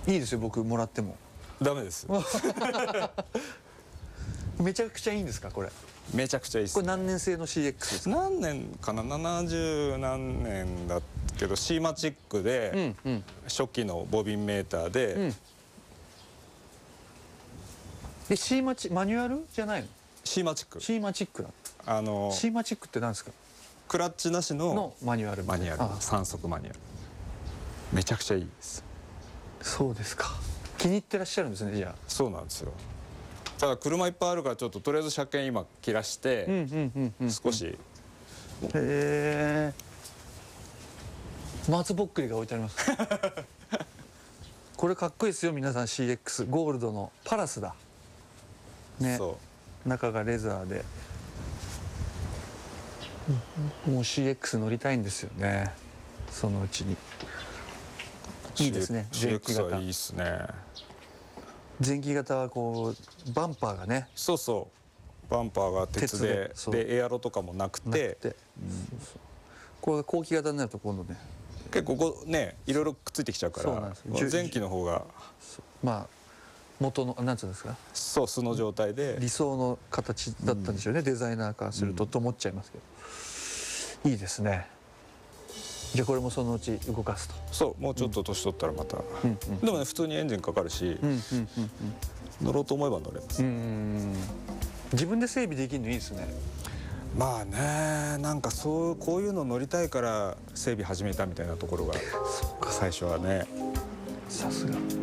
いいですよ、僕もらっても。 ダメです。 めちゃくちゃいいんですかこれ。 めちゃくちゃいいです。 これ何年製の CX ですか。 何年かな、70何年だけど C マチックで、初期のボビンメーターで、 で C マチマニュアルじゃないの。 C マチック、 C マチックだ。C マチックって何ですか。 クラッチなしのマニュアル。 マニュアル、3速マニュアル。めちゃくちゃいいです。 そうですか。気に入ってらっしゃるんですね、じゃあ。 そうなんですよ。ただ車いっぱいあるからちょっととりあえず車検今切らして少し。 へえ。松ぼっくりが置いてあります。これかっこいいですよ皆さん。 CX ゴールドのパラスだね。中がレザーで、もう CX 乗りたいんですよね、そのうちに。いいですね、前期 CX 型。 はいいですね。 前期型はこうバンパーがね。 そうそう、バンパーが鉄で、エアロとかもなくて、 これ後期型になると今度ね、 結構こうね、いろいろくっついてきちゃうから、前期の方がまあ元のなんつうんですか、 そう素の状態で理想の形だったんでしょうね、デザイナーからするとと思っちゃいますけど。いいですね。じゃあこれもそのうち動かすと。 そう、もうちょっと年取ったらまた。でもね、普通にエンジンかかるし、乗ろうと思えば乗れます。 自分で整備できるのいいですね。 まあね、なんかこういうの乗りたいから整備始めたみたいなところが最初はね。 さすが。